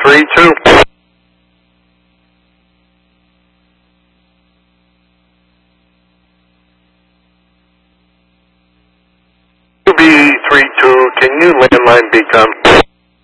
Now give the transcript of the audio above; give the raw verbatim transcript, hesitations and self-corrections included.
three two. B three two, can you landline become